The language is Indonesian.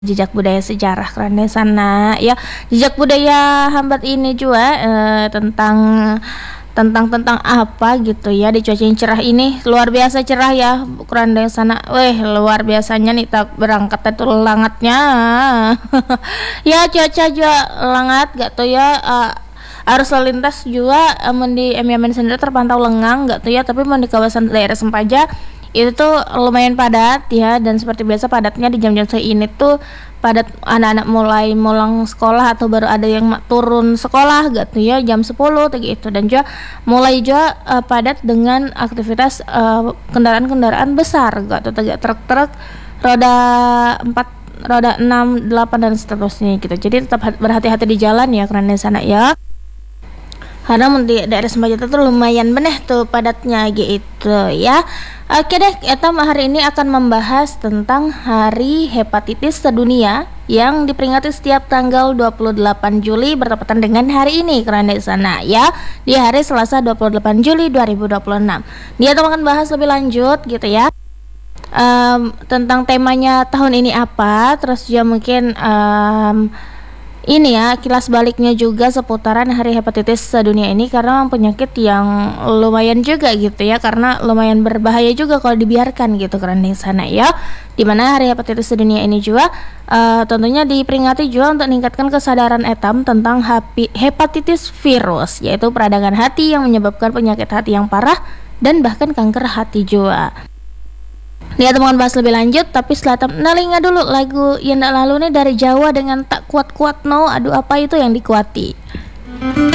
jejak budaya sejarah keren di sana ya. Jejak budaya Hambat ini juga tentang tentang apa gitu ya, di cuaca yang cerah ini luar biasa cerah ya keren di sana. Weh, luar biasanya nih tak berangkat itu langatnya. Ya cuaca juga langat gak tuh ya. Arus lalu lintas juga di Emiamen sendiri terpantau lengang gak tuh ya, tapi di kawasan daerah Sempaja itu tuh lumayan padat ya, dan seperti biasa padatnya di jam-jam ini tuh padat anak-anak mulai mulang sekolah atau baru ada yang turun sekolah gitu ya jam 10 gitu, dan juga mulai juga padat dengan aktivitas kendaraan-kendaraan besar gitu, truk-truk roda 4, roda 6, 8 dan seterusnya gitu. Jadi tetap berhati-hati di jalan ya karena di sana ya. Karena di daerah Sempaja itu lumayan beneh tuh padatnya gitu ya. Oke deh, kita hari ini akan membahas tentang Hari Hepatitis Sedunia yang diperingati setiap tanggal 28 Juli bertepatan dengan hari ini karena di sana ya, di hari Selasa 28 Juli 2026. Dia akan bahas lebih lanjut gitu ya. Tentang temanya tahun ini apa, terus juga mungkin ini ya kilas baliknya juga seputaran Hari Hepatitis Sedunia ini, karena penyakit yang lumayan juga gitu ya, karena lumayan berbahaya juga kalau dibiarkan gitu karena di sana ya. Dimana Hari Hepatitis Sedunia ini juga tentunya diperingati juga untuk meningkatkan kesadaran etam tentang hepatitis virus, yaitu peradangan hati yang menyebabkan penyakit hati yang parah dan bahkan kanker hati juga. Lihat teman bahas lebih lanjut, tapi setelah nalinga dulu lagu yang tak lalu nih dari Jawa dengan Tak Kuat Kuat No. Aduh, apa itu yang dikuati?